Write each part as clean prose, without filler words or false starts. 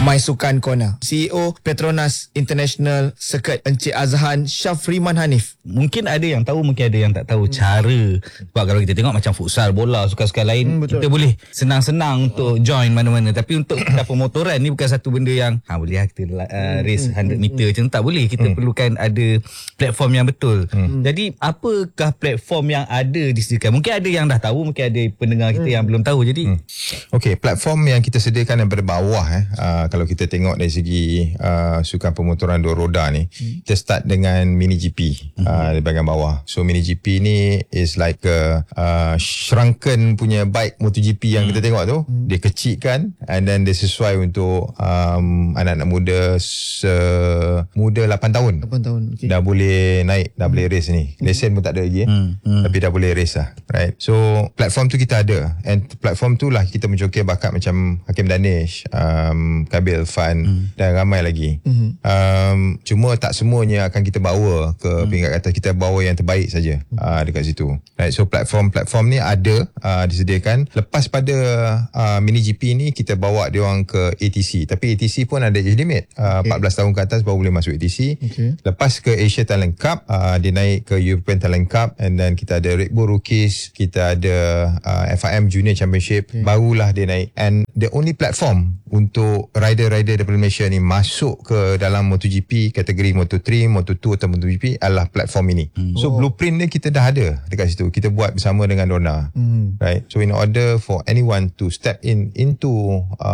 My Sukan Corner. CEO Petronas International Circuit, Encik Azhan Syafriman Hanif. Mungkin ada yang tahu, mungkin ada yang tak tahu cara. Sebab kalau kita tengok macam futsal, bola, sukan-sukan lain, kita boleh senang-senang untuk join mana-mana. Tapi untuk kita pemotoran ni bukan satu benda yang boleh lah kita race 100 meter macam tu. Tak boleh. Kita perlukan ada platform yang betul. Jadi apakah platform yang ada disediakan? Mungkin ada yang dah tahu, mungkin ada pendengar kita yang belum tahu. Jadi Okey, platform yang kita sediakan daripada bawah kalau kita tengok dari segi sukan pemotoran dua roda ni, kita start dengan mini GP di bahagian bawah. So mini GP ni is like shrunken punya bike MotoGP yang kita tengok tu. Dia kecilkan and then dia sesuai untuk anak-anak muda muda 8 tahun. 8 tahun. Okay. Dah boleh naik, dah boleh race ni. Lesen pun tak ada lagi tapi dah boleh race lah, right? So platform tu kita ada, and platform tu lah kita mencokir bakat macam Hakim Danish, Kabil Fan dan ramai lagi. Cuma tak semuanya akan kita bawa ke peringkat atas. Kita bawa yang terbaik saja dekat situ, right? So platform ni ada disediakan. Lepas pada mini GP ni kita bawa dia orang ke ATC, tapi ATC pun ada age limit. 14 tahun ke atas baru boleh masuk ATC. Lepas ke Asia Talent Cup, dia naik ke European Talent Cup, and then kita ada Red Bull Rookies, kita ada FIM Junior Championship, barulah dia naik. And the only platform untuk rider-rider daripada Malaysia ni masuk ke dalam MotoGP kategori Moto3, Moto2 atau MotoGP adalah platform ini. So blueprint ni kita dah ada dekat situ. Kita buat bersama dengan Dorna, right? So in order for anyone to step into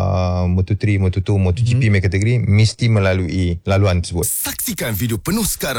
Moto3, Moto2, MotoGP kategori, mesti melalui laluan tersebut. Saksikan video penuh sekarang